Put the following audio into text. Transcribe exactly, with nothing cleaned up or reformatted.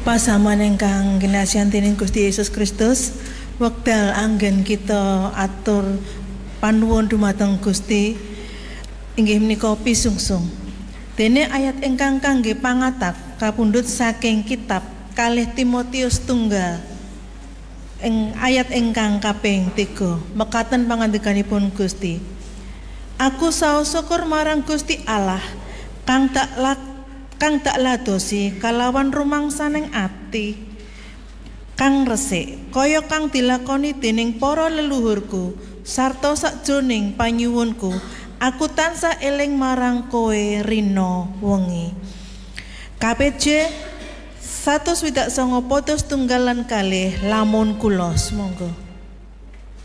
Pasaman ingkang kinasihan dening Gusti Yesus Kristus, wekdal anggen kita atur panuwun dumateng Gusti inggih menika pisungsung. Dene ayat ingkang kangge pangatak kapundhut saking kitab kalih Timotius tunggal ing ayat ingkang kaping tiga mekaten pangandikanipun Gusti. Aku saos syukur marang Gusti Allah kang tak lak kang tak ladosi kalawan rumangsaning ati kang resik kaya kang dilakoni dening para leluhurku sarta sakjroning panyuwunku aku tansah eling marang kowe rina wengi. K P J satu swidak songo podo setunggal lan kalih lamun kula monggo.